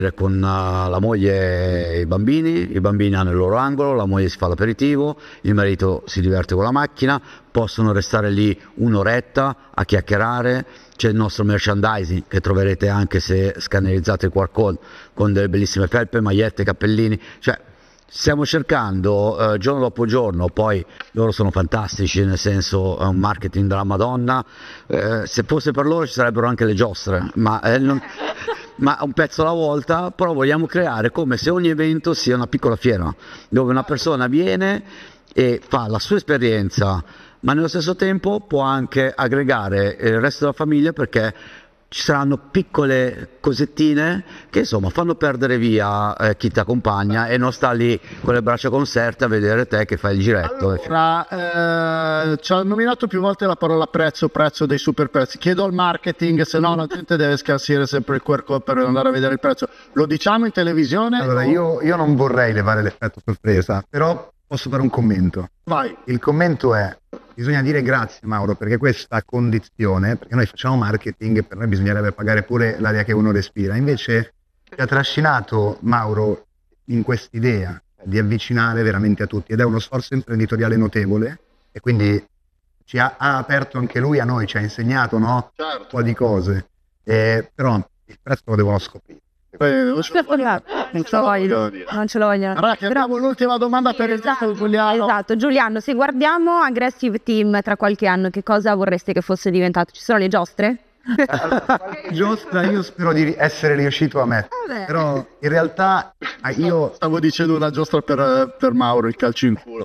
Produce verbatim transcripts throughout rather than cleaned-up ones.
con uh, la moglie e i bambini, i bambini hanno il loro angolo, la moglie si fa l'aperitivo, il marito si diverte con la macchina, possono restare lì un'oretta a chiacchierare, c'è il nostro merchandising che troverete anche se scannerizzate il Q R code con delle bellissime felpe, magliette, cappellini, cioè stiamo cercando eh, giorno dopo giorno, poi loro sono fantastici, nel senso è un marketing della Madonna, eh, se fosse per loro ci sarebbero anche le giostre, ma eh, non... ma un pezzo alla volta, però vogliamo creare come se ogni evento sia una piccola fiera, dove una persona viene e fa la sua esperienza, ma nello stesso tempo può anche aggregare il resto della famiglia, perché ci saranno piccole cosettine che insomma fanno perdere via eh, chi ti accompagna e non sta lì con le braccia conserte a vedere te che fai il giretto. Allora, eh, ci ha nominato più volte la parola prezzo, prezzo dei super prezzi. Chiedo al marketing, se no la gente deve scansire sempre il Q R code per andare a vedere il prezzo. Lo diciamo in televisione? Allora, io, io non vorrei levare l'effetto sorpresa, però posso fare un commento. Vai. Il commento è: bisogna dire grazie Mauro, perché questa condizione, perché noi facciamo marketing e per noi bisognerebbe pagare pure l'aria che uno respira, invece ci ha trascinato Mauro in quest'idea di avvicinare veramente a tutti, ed è uno sforzo imprenditoriale notevole, e quindi ci ha, ha aperto anche lui a noi, ci ha insegnato, no? Certo. Un po' di cose, eh, però il prezzo lo devono scoprire. Non ce lo voglio, non ce lo voglio. Ragazzi, abbiamo l'ultima domanda per il esatto, Giuliano. esatto, Giuliano, se guardiamo Aggressive Team tra qualche anno, che cosa vorreste che fosse diventato? Ci sono le giostre? Giostra, io spero di essere riuscito a mettere, però in realtà io stavo dicendo una giostra per, per Mauro, il calcio in culo.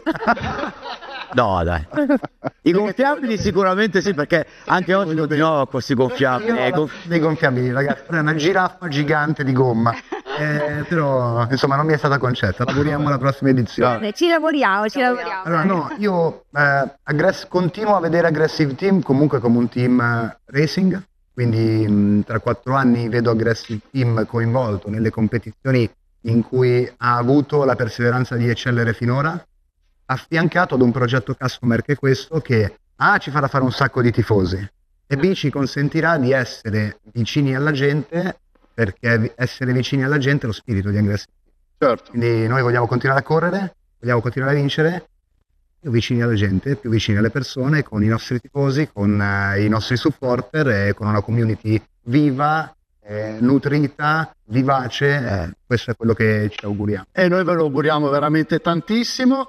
No, dai. I gonfiabili sicuramente sì, perché anche oggi continuiamo con questi gonfiabili. Io ho dei gonfiabili, ragazzi, è una giraffa gigante di gomma, eh, però insomma non mi è stata concessa, lavoriamo alla prossima edizione. Ci lavoriamo, ci lavoriamo. Allora no, io eh, aggress- continuo a vedere Aggressive Team comunque come un team eh, racing, quindi mh, tra quattro anni vedo Aggressive Team coinvolto nelle competizioni in cui ha avuto la perseveranza di eccellere finora, affiancato ad un progetto customer che è questo, che A ci farà fare un sacco di tifosi e B ci consentirà di essere vicini alla gente, perché essere vicini alla gente è lo spirito di Aggressive. Certo. Quindi noi vogliamo continuare a correre, vogliamo continuare a vincere, più vicini alla gente, più vicini alle persone, con i nostri tifosi, con uh, i nostri supporter e con una community viva, eh, nutrita, vivace. Eh, questo è quello che ci auguriamo. E noi ve lo auguriamo veramente tantissimo.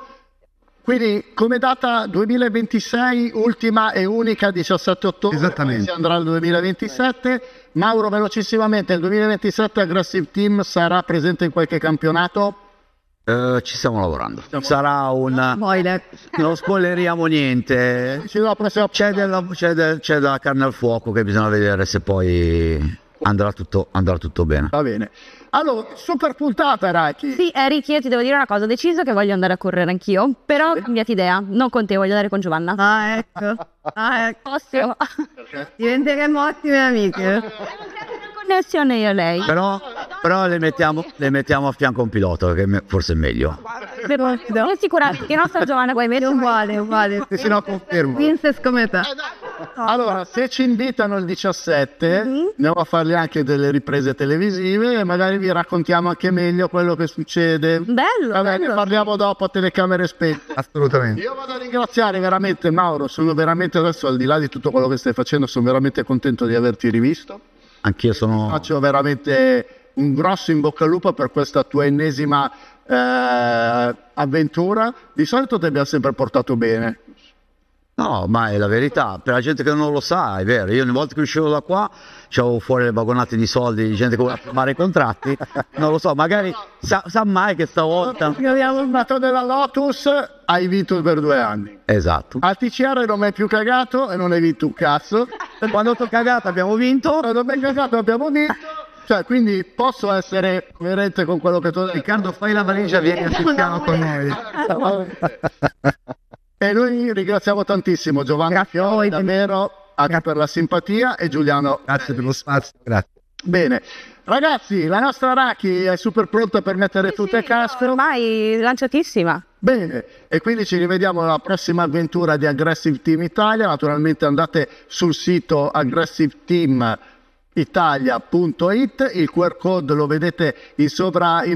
Quindi come data duemilaventisei, ultima e unica, diciassette ottobre. Esattamente. Si andrà al duemilaventisette. Mauro, velocissimamente, il duemilaventisette Aggressive Team sarà presente in qualche campionato? Uh, ci stiamo lavorando. Sarà un... Spoiler. Non spoileriamo niente. C'è della, c'è, del, c'è della carne al fuoco che bisogna vedere se poi andrà tutto, andrà tutto bene. Va bene. Allora, super puntata, Raki. Sì, Eric, io ti devo dire una cosa, ho deciso che voglio andare a correre anch'io, però ho cambiato idea, non con te, voglio andare con Giovanna. Ah, ecco. Ah, ecco. Posso? Diventeremo ottime amiche. Connessione io e lei. Però, però le, mettiamo, le mettiamo a fianco a un pilota, che me- forse è meglio. Sono sicura che nostra Giovanna vuoi mettere Uguale, uguale. Se no confermo. Princess come te. Allora, se ci invitano il diciassette, Mm-hmm. andiamo a fargli anche delle riprese televisive e magari vi raccontiamo anche meglio quello che succede. Bello, Va bene, bello. parliamo dopo a telecamere spente. Assolutamente. Io vado a ringraziare veramente Mauro, sono veramente adesso, al di là di tutto quello che stai facendo, sono veramente contento di averti rivisto. Anch'io sono... Faccio veramente un grosso in bocca al lupo per questa tua ennesima eh, avventura. Di solito ti abbiamo sempre portato bene. No, ma è la verità, per la gente che non lo sa, è vero, io ogni volta che uscivo da qua c'avevo fuori le vagonate di soldi di gente che voleva firmare i contratti, non lo so, magari sa, sa mai che stavolta... Abbiamo il batto della Lotus, hai vinto per due anni. Esatto. Al T C R non mi hai più cagato e non hai vinto un cazzo. Quando ti ho cagato abbiamo vinto. Quando mi hai cagato abbiamo vinto. Cioè, quindi posso essere coerente con quello che tu hai detto. Riccardo, fai la valigia, vieni a Tiziano con noi. E noi ringraziamo tantissimo Giovanni Fiori, davvero, anche per la simpatia, e Giuliano. Grazie per lo spazio, grazie. Bene, ragazzi, la nostra Raki è super pronta per mettere tutte casche. Ormai lanciatissima. Bene, e quindi ci rivediamo alla prossima avventura di Aggressive Team Italia. Naturalmente andate sul sito aggressive team italia punto it, il Q R code lo vedete in sovra in